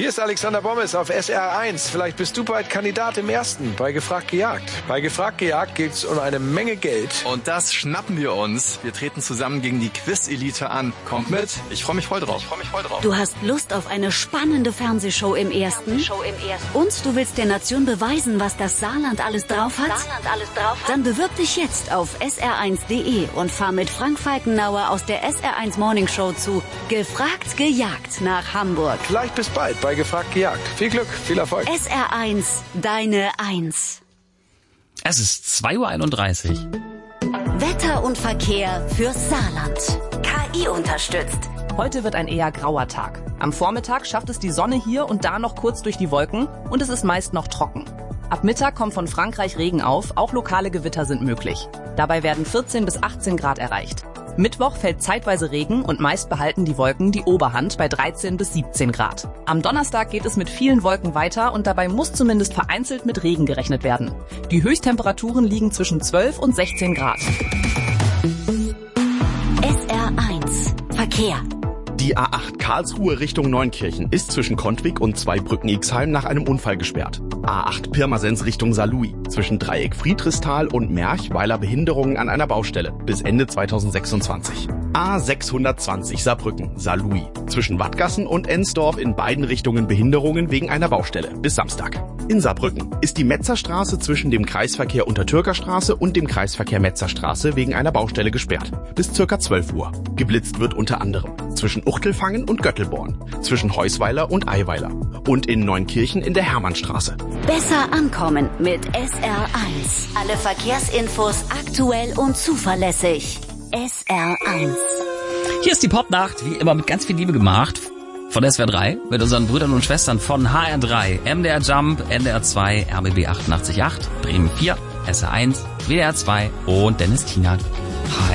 Hier ist Alexander Bommes auf SR1. Vielleicht bist du bald Kandidat im Ersten bei Gefragt gejagt. Bei Gefragt gejagt geht's um eine Menge Geld. Und das schnappen wir uns. Wir treten zusammen gegen die Quiz-Elite an. Kommt mit. Ich freue mich voll drauf. Du hast Lust auf eine spannende Fernsehshow im Ersten? Und du willst der Nation beweisen, was das Saarland alles drauf hat? Dann bewirb dich jetzt auf sr1.de und fahr mit Frank Falkenauer aus der SR1 Morning Show zu Gefragt gejagt nach Hamburg. Vielleicht bis bald bei Gefragt gejagt. Viel Glück, viel Erfolg. SR1, deine Eins. Es ist 2:31 Uhr. Wetter und Verkehr fürs Saarland. KI unterstützt. Heute wird ein eher grauer Tag. Am Vormittag schafft es die Sonne hier und da noch kurz durch die Wolken und es ist meist noch trocken. Ab Mittag kommt von Frankreich Regen auf, auch lokale Gewitter sind möglich. Dabei werden 14 bis 18 Grad erreicht. Mittwoch fällt zeitweise Regen und meist behalten die Wolken die Oberhand bei 13 bis 17 Grad. Am Donnerstag geht es mit vielen Wolken weiter und dabei muss zumindest vereinzelt mit Regen gerechnet werden. Die Höchsttemperaturen liegen zwischen 12 und 16 Grad. SR1 Verkehr. Die A8 Karlsruhe Richtung Neunkirchen ist zwischen Kontwig und Zweibrücken-Ixheim nach einem Unfall gesperrt. A8 Pirmasens Richtung Saarlouis zwischen Dreieck Friedrichsthal und Merch, weiler Behinderungen an einer Baustelle bis Ende 2026. A620 Saarbrücken Saarlouis zwischen Wattgassen und Ensdorf in beiden Richtungen Behinderungen wegen einer Baustelle bis Samstag. In Saarbrücken ist die Metzerstraße zwischen dem Kreisverkehr Untertürkerstraße und dem Kreisverkehr Metzerstraße wegen einer Baustelle gesperrt bis ca. 12 Uhr. Geblitzt wird unter anderem zwischen Uchtelfangen und Göttelborn, zwischen Heusweiler und Eiweiler und in Neunkirchen in der Hermannstraße. Besser ankommen mit SR1. Alle Verkehrsinfos aktuell und zuverlässig. SR1. Hier ist die Popnacht, wie immer mit ganz viel Liebe gemacht. Von SWR 3 mit unseren Brüdern und Schwestern von HR3, MDR Jump, NDR 2, RBB 88.8, Bremen 4, SR1, WDR 2 und Dennis Kienert. Hi.